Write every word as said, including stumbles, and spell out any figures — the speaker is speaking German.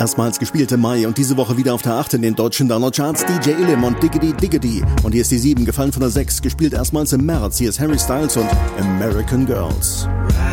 Erstmals gespielt im Mai und diese Woche wieder auf der acht in den deutschen Download-Charts. D J Illim und Diggity Diggity. Und hier ist die sieben, gefallen von der sechs, gespielt erstmals im März. Hier ist Harry Styles und American Girls.